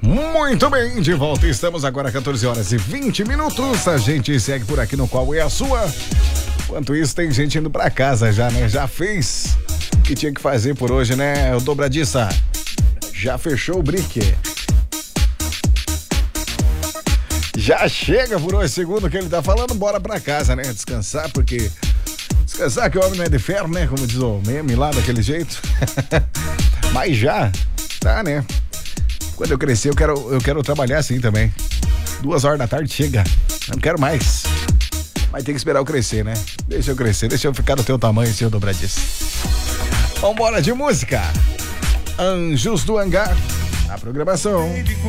Muito bem, de volta. Estamos agora 14 horas e 20 minutos. A gente segue por aqui no Qual é a Sua. Enquanto isso, tem gente indo pra casa já, né? Já fez o que tinha que fazer por hoje, né? O Dobradiça já fechou o brique. Já chega por hoje, segundo o que ele tá falando, bora pra casa, né? Descansar, porque... Descansar que o homem não é de ferro, né? Como diz o meme lá, daquele jeito. Mas já, tá, né? Quando eu crescer, eu quero trabalhar assim também. 2 horas da tarde chega. Não quero mais. Mas tem que esperar eu crescer, né? Deixa eu crescer, deixa eu ficar do teu tamanho, seu Dobradiça. Vambora de música. Anjos do Hangar. A programação.